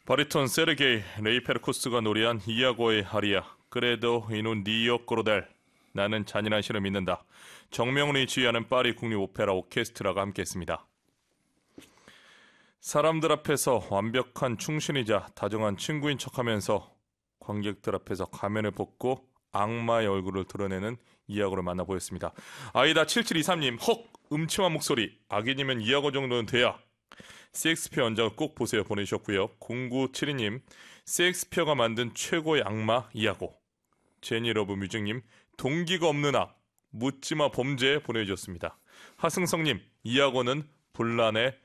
바리톤 세르게이 레이페르쿠스가 노래한 이아고의 아리아 그래도 이눈 니오꼬로델 나는 잔인한 시를 믿는다. 정명훈이 지휘하는 파리 국립오페라 오케스트라가 함께했습니다. 사람들 앞에서 완벽한 충신이자 다정한 친구인 척하면서 관객들 앞에서 가면을 벗고 악마의 얼굴을 드러내는 이아고를 만나보였습니다. 아이다 7723님 헉 음침한 목소리 악인이면 이아고 정도는 돼야 셰익스피어 원작을 꼭 보세요 보내주셨고요. 0972님 셰익스피어가 만든 최고의 악마 이아고. 제니러브 뮤직님 동기가 없는 악 묻지마 범죄 보내주셨습니다. 하승성님 이아고는 분란의